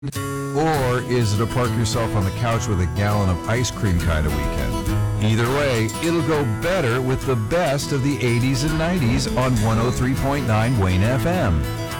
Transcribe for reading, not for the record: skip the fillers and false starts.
Or is it a park yourself on the couch with a gallon of ice cream kind of weekend? Either way, it'll go better with the best of the 80s and 90s on 103.9 Wayne FM.